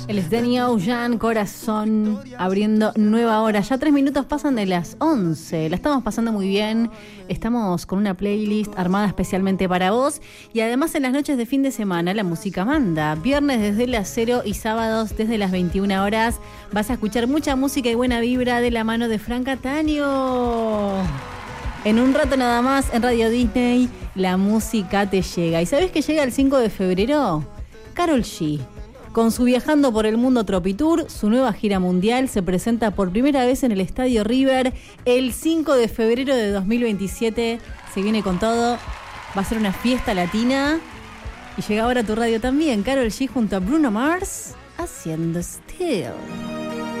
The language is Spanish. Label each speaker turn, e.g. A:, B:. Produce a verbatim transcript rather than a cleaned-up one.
A: El es Danny Ocean, Corazón, abriendo nueva hora. Ya tres minutos pasan de las once. La estamos pasando muy bien. Estamos con una playlist armada especialmente para vos. Y además en las noches de fin de semana la música manda. Viernes desde las cero y sábados desde las veintiuna horas. Vas a escuchar mucha música y buena vibra de la mano de Fran Cataño. En un rato nada más en Radio Disney la música te llega. ¿Y sabés que llega el cinco de febrero? Karol G. Con su Viajando por el Mundo Tropitour, su nueva gira mundial se presenta por primera vez en el Estadio River el cinco de febrero de dos mil veintisiete. Se viene con todo, va a ser una fiesta latina. Y llega ahora a tu radio también, Karol G junto a Bruno Mars, haciendo Still.